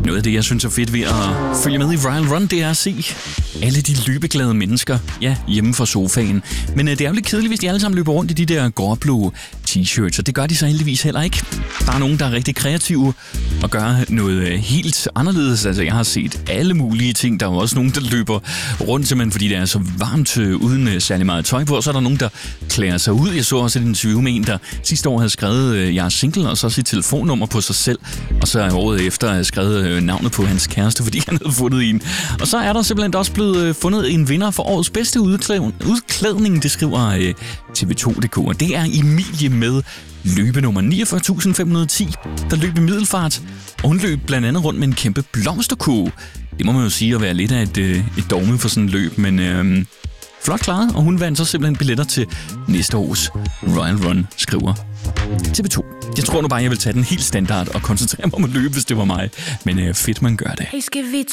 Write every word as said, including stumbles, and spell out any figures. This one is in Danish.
Noget af det, jeg synes er fedt ved at følge med i Royal Run, det er at se alle de løbeglade mennesker, ja, hjemme fra sofaen. Men øh, det er jo lidt kedeligt, hvis de alle sammen løber rundt i de der gråblå t-shirts, og det gør de så heldigvis heller ikke. Der er nogen, der er rigtig kreative og gør noget øh, helt anderledes. Altså, jeg har set alle mulige ting. Der er jo også nogen, der løber rundt, simpelthen fordi det er så varmt øh, uden øh, særlig meget tøj på, og så er der nogen, der klæder sig ud. Jeg så også et interview med en, der sidste år havde skrevet, øh, jeg er single, og så sit telefonnummer på sig selv, og så året efter skrevet øh, navnet på hans kæreste, fordi han havde fundet en. Og så er der simpelthen også blevet øh, fundet en vinder for årets bedste udklædning, det skriver øh, T V to punktum d k, og det er Emilie med løbenummer niogfyrre tusind fem hundrede og ti, der løb i middelfart, og hun løb blandt andet rundt med en kæmpe blomsterkurv. Det må man jo sige at være lidt af et, øh, et dogme for sådan en løb, men øh, flot klaret, og hun vandt så simpelthen billetter til næste års Royal Run, skriver T V to. Jeg tror nu bare, jeg vil tage den helt standard og koncentrere mig om at løbe, hvis det var mig, men øh, fedt, man gør det. Hey, skal vi